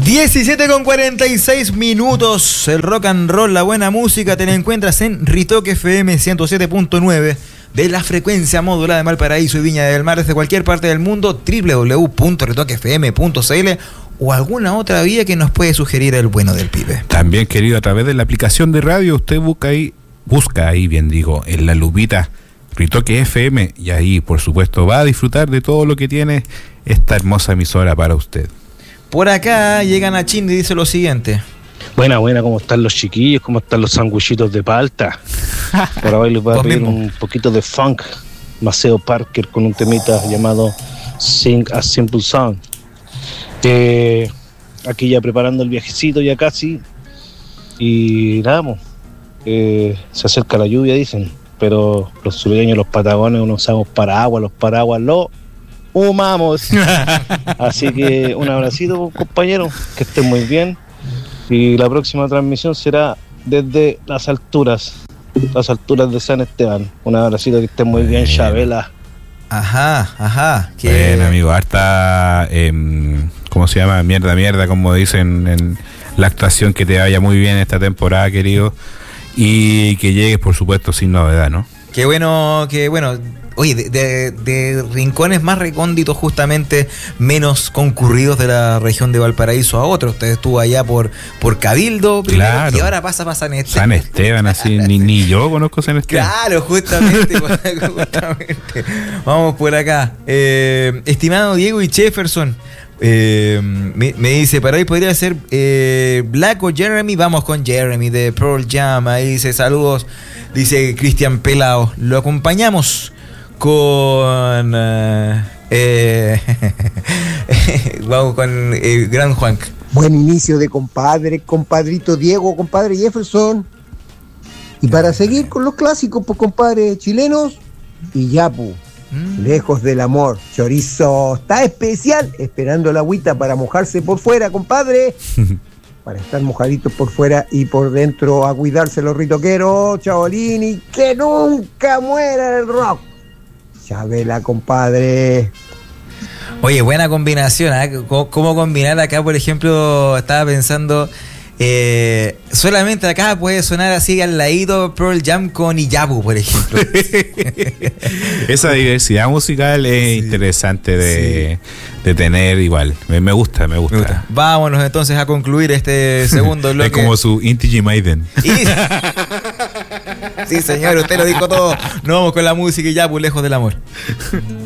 17:46. El rock and roll, la buena música, te la encuentras en Ritoque FM 107.9 de la frecuencia modulada de Valparaíso y Viña del Mar, desde cualquier parte del mundo. www.ritoquefm.cl o alguna otra vía que nos puede sugerir el bueno del pibe. También, querido, a través de la aplicación de radio, usted busca ahí, en la lupita Ritoque FM, y ahí, por supuesto, va a disfrutar de todo lo que tiene esta hermosa emisora para usted. Por acá llegan a Chindi y dice lo siguiente. Buena, ¿cómo están los chiquillos? ¿Cómo están los sanguchitos de palta? Por hoy les voy a pedir un poquito de funk. Maceo Parker con un temita llamado Sing a Simple Song. Aquí ya preparando el viajecito ya casi. Y nada, se acerca la lluvia, dicen. Pero los sureños, los patagones, no usamos paraguas. Los paraguas lo humamos. Así que un abracito, compañeros, que estén muy bien. Y la próxima transmisión será desde las alturas de San Esteban. Un abracito, que estén muy bien, Chabela. Ajá. Bien, amigo, harta, ¿cómo se llama? Mierda, como dicen en la actuación. Que te vaya muy bien esta temporada, querido. Y que llegues, por supuesto, sin novedad, ¿no? Qué bueno. Oye, de rincones más recónditos, justamente menos concurridos de la región de Valparaíso a otros. Usted estuvo allá por Cabildo primero, claro, y ahora pasa para San Esteban. San Esteban, así, ni yo conozco San Esteban. Claro, justamente. Vamos por acá. Estimado Diego y Jefferson, me dice, para hoy podría ser Black o Jeremy. Vamos con Jeremy de Pearl Jam. Ahí dice, saludos, dice Cristian Pelao. Lo acompañamos con vamos con Gran Juan. Buen inicio de compadrito Diego, compadre Jefferson. Y para seguir con los clásicos, pues, compadre, chilenos y Yapu. Lejos del amor, chorizo está especial, esperando la agüita para mojarse por fuera, compadre. Para estar mojaditos por fuera y por dentro, a cuidarse los ritoqueros, chabolín, y que nunca muera el rock. Chabela, compadre. Oye, buena combinación, ¿eh? ¿Cómo combinar acá, por ejemplo? Estaba pensando, solamente acá puede sonar así al ladito Pearl Jam con Iyabu, por ejemplo. Esa diversidad musical es interesante de tener igual. Me gusta. Vámonos entonces a concluir este segundo bloque. Es como su Inti Maiden. Sí, señor, usted lo dijo todo. Nos vamos con la música y Iyabu, lejos del amor.